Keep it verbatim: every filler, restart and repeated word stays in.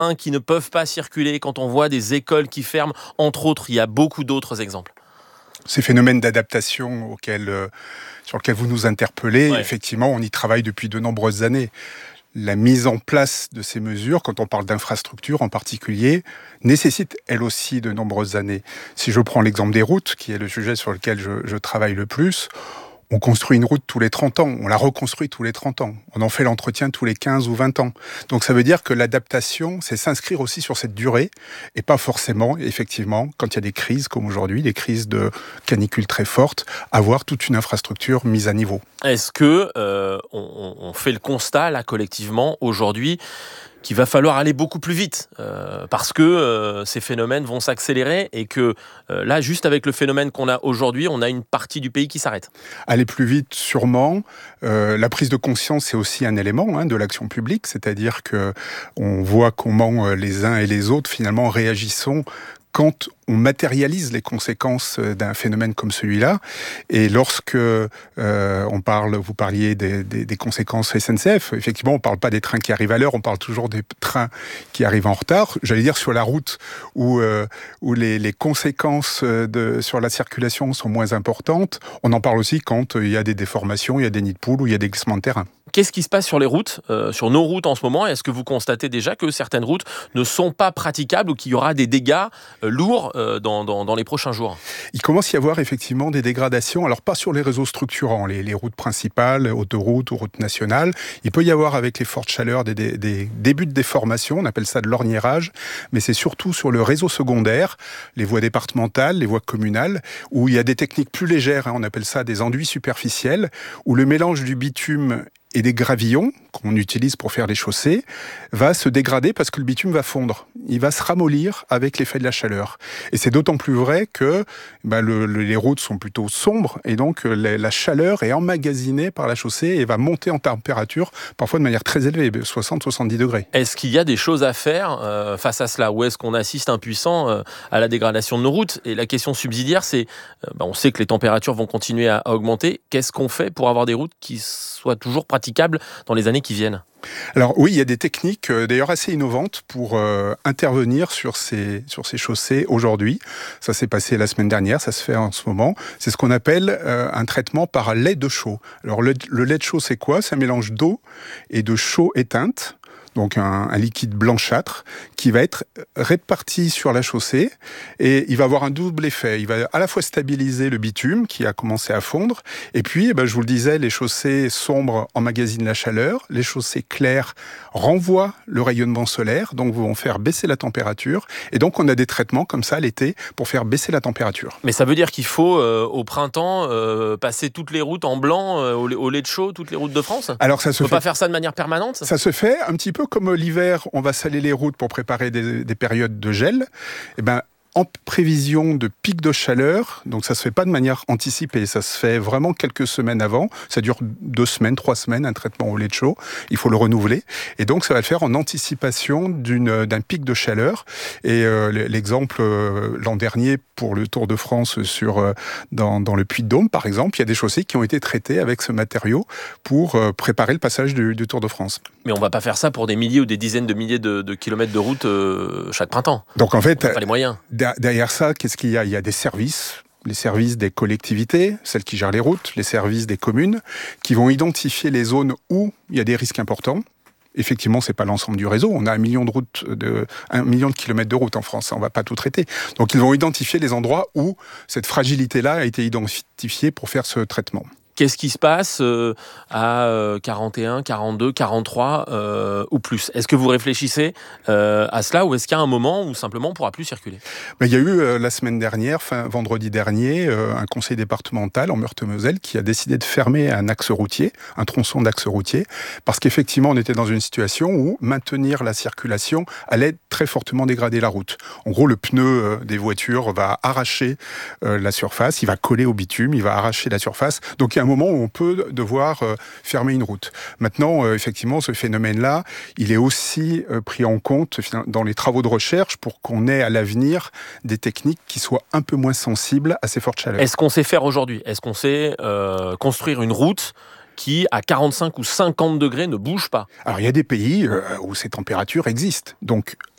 un qui ne peuvent pas circuler, quand on voit des écoles qui ferment, entre autres, il y a beaucoup d'autres exemples. Ces phénomènes d'adaptation auxquels, euh, sur lesquels vous nous interpellez, Ouais. effectivement, on y travaille depuis de nombreuses années. La mise en place de ces mesures, quand on parle d'infrastructures en particulier, nécessite elle aussi de nombreuses années. Si je prends l'exemple des routes, qui est le sujet sur lequel je, je travaille le plus, on construit une route tous les trente ans, on la reconstruit tous les trente ans, on en fait l'entretien tous les quinze ou vingt ans. Donc ça veut dire que l'adaptation, c'est s'inscrire aussi sur cette durée, et pas forcément, effectivement, quand il y a des crises comme aujourd'hui, des crises de canicule très fortes, avoir toute une infrastructure mise à niveau. Est-ce que euh, on, on fait le constat, là, collectivement, aujourd'hui, qu'il va falloir aller beaucoup plus vite euh, parce que euh, ces phénomènes vont s'accélérer et que euh, là, juste avec le phénomène qu'on a aujourd'hui, on a une partie du pays qui s'arrête. Aller plus vite, sûrement. Euh, la prise de conscience, c'est aussi un élément hein, de l'action publique, c'est-à-dire que on voit comment les uns et les autres, finalement, réagissons quand on matérialise les conséquences d'un phénomène comme celui-là. Et lorsque euh, on parle, vous parliez des, des, des conséquences S N C F, effectivement, on ne parle pas des trains qui arrivent à l'heure, on parle toujours des trains qui arrivent en retard. J'allais dire sur la route où, euh, où les, les conséquences de, sur la circulation sont moins importantes. On en parle aussi quand il y a des déformations, il y a des nids de poules ou il y a des glissements de terrain. Qu'est-ce qui se passe sur les routes, euh, sur nos routes en ce moment? Est-ce que vous constatez déjà que certaines routes ne sont pas praticables ou qu'il y aura des dégâts euh, lourds euh, dans, dans, dans les prochains jours? Il commence à y avoir effectivement des dégradations, alors pas sur les réseaux structurants, les, les routes principales, autoroutes ou routes nationales. Il peut y avoir avec les fortes chaleurs des, des, des débuts de déformation, on appelle ça de l'orniérage, mais c'est surtout sur le réseau secondaire, les voies départementales, les voies communales, où il y a des techniques plus légères, hein, on appelle ça des enduits superficiels, où le mélange du bitume et des gravillons qu'on utilise pour faire les chaussées va se dégrader parce que le bitume va fondre. Il va se ramollir avec l'effet de la chaleur. Et c'est d'autant plus vrai que bah, le, le, les routes sont plutôt sombres et donc la, la chaleur est emmagasinée par la chaussée et va monter en température parfois de manière très élevée, soixante à soixante-dix degrés. Est-ce qu'il y a des choses à faire euh, face à cela ou est-ce qu'on assiste impuissant euh, à la dégradation de nos routes? Et la question subsidiaire, c'est, euh, bah, on sait que les températures vont continuer à, à augmenter. Qu'est-ce qu'on fait pour avoir des routes qui soient toujours praticables dans les années qui viennent? Alors oui, il y a des techniques euh, d'ailleurs assez innovantes pour euh, intervenir sur ces, sur ces chaussées aujourd'hui. Ça s'est passé la semaine dernière, ça se fait en ce moment. C'est ce qu'on appelle euh, un traitement par lait de chaux. Alors le, le lait de chaux, c'est quoi? C'est un mélange d'eau et de chaux éteinte. Donc un, un liquide blanchâtre qui va être réparti sur la chaussée et il va avoir un double effet. Il va à la fois stabiliser le bitume qui a commencé à fondre et puis, eh ben, je vous le disais, les chaussées sombres emmagasinent la chaleur, les chaussées claires renvoient le rayonnement solaire, donc vont faire baisser la température et donc on a des traitements comme ça l'été pour faire baisser la température. Mais ça veut dire qu'il faut euh, au printemps euh, passer toutes les routes en blanc euh, au, au lait de chaux, toutes les routes de France? Alors ça se on peut fait... pas faire ça de manière permanente? Ça se fait un petit peu comme l'hiver, on va saler les routes pour préparer des, des périodes de gel. Et ben, en prévision de pic de chaleur, donc ça se fait pas de manière anticipée, ça se fait vraiment quelques semaines avant, ça dure deux semaines, trois semaines, un traitement au lait de chaux, il faut le renouveler, et donc ça va le faire en anticipation d'une, d'un pic de chaleur, et euh, l'exemple euh, l'an dernier pour le Tour de France sur, euh, dans, dans le Puy-de-Dôme par exemple, il y a des chaussées qui ont été traitées avec ce matériau pour euh, préparer le passage du, du Tour de France. Mais on va pas faire ça pour des milliers ou des dizaines de milliers de, de kilomètres de route euh, chaque printemps. Donc en fait, on n'a pas les moyens. Derrière ça, qu'est-ce qu'il y a? Il y a des services, les services des collectivités, celles qui gèrent les routes, les services des communes, qui vont identifier les zones où il y a des risques importants. Effectivement, c'est pas l'ensemble du réseau. On a un million de routes, de, un million de kilomètres de routes en France. On va pas tout traiter. Donc, ils vont identifier les endroits où cette fragilité-là a été identifiée pour faire ce traitement. Qu'est-ce qui se passe euh, à euh, quarante et un, quarante-deux, quarante-trois euh, ou plus? Est-ce que vous réfléchissez euh, à cela ou est-ce qu'il y a un moment où simplement on ne pourra plus circuler? Ben, il y a eu euh, la semaine dernière, fin vendredi dernier, euh, un conseil départemental en Meurthe-et-Moselle qui a décidé de fermer un axe routier, un tronçon d'axe routier, parce qu'effectivement on était dans une situation où maintenir la circulation allait très fortement dégrader la route. En gros, le pneu euh, des voitures va arracher euh, la surface, il va coller au bitume, il va arracher la surface. Donc il y a un moment où on peut devoir euh, fermer une route. Maintenant, euh, effectivement, ce phénomène-là, il est aussi euh, pris en compte dans les travaux de recherche pour qu'on ait à l'avenir des techniques qui soient un peu moins sensibles à ces fortes chaleurs. Est-ce qu'on sait faire aujourd'hui? Est-ce qu'on sait euh, construire une route qui, à quarante-cinq ou cinquante degrés, ne bouge pas? Alors, il y a des pays euh, où ces températures existent. Donc,